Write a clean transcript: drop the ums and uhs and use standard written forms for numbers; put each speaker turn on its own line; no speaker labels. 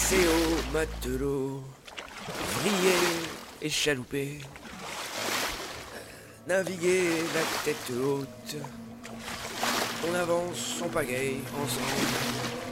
C'est aux matelots, vriller et chalouper, naviguer la tête haute, on avance en pagaille ensemble.